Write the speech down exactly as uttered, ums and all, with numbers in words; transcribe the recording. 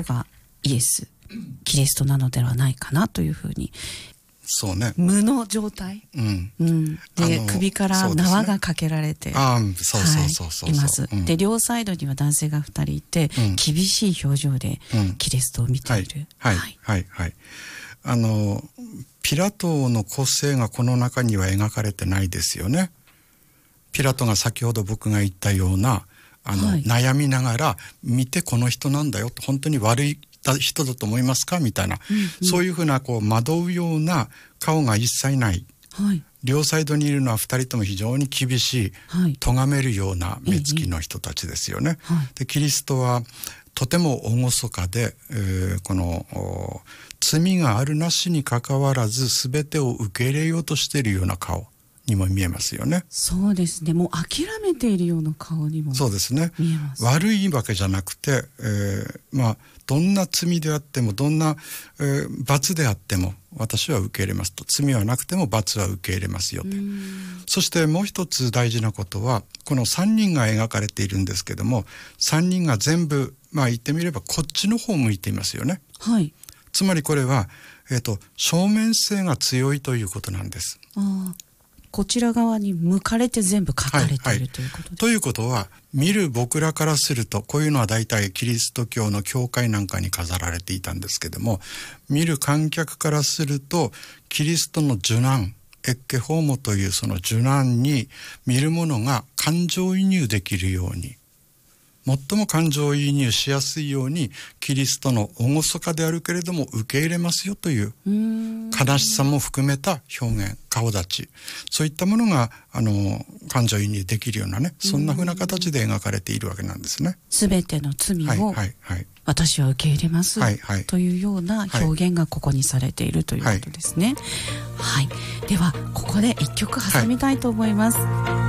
がイエスキリストなのではないかなというふうに。 そうね、 無の状態、うんうん、で首から縄がかけられて、います、うん、で両サイドには男性がふたりいて、うん、厳しい表情でキリストを見ている、 はいはいはいはい、あのピラトの個性がこの中には描かれてないですよね。ピラトが先ほど僕が言ったようなあの、はい、悩みながら見てこの人なんだよと、本当に悪い人だと思いますかみたいな、うんうん、そういうふうなこう惑うような顔が一切ない、はい、両サイドにいるのはふたりとも非常に厳しい、はい、咎めるような目つきの人たちですよね、はい、でキリストはとても厳かで、えー、この罪があるなしにかかわらず全てを受け入れようとしているような顔にも見えますよね。 そうですね、もう諦めているような顔にも見えます。 そうですね、悪いわけじゃなくて、えー、まあどんな罪であってもどんな、えー、罰であっても私は受け入れますと、罪はなくても罰は受け入れますよと。そしてもう一つ大事なことはこのさんにんが描かれているんですけども、さんにんが全部まあ言ってみればこっちの方を向いていますよね、はい、つまりこれは、えーと、正面性が強いということなんです。 あ、こちら側に向かれて全部書かれている、はいはい、ということです。 ということは見る僕らからするとこういうのは大体キリスト教の教会なんかに飾られていたんですけども、見る観客からするとキリストの受難エッケホーモというその受難に見るものが感情移入できるように、最も感情移入しやすいようにキリストの厳かであるけれども受け入れますよという悲しさも含めた表現、顔立ち、そういったものがあの感情移入できるようなね、そんな風な形で描かれているわけなんですね。 すべての罪を、はいはいはい、私は受け入れます、はいはい、というような表現がここにされているということですね、はいはい、ではここで一曲挟みたいと思います、はい。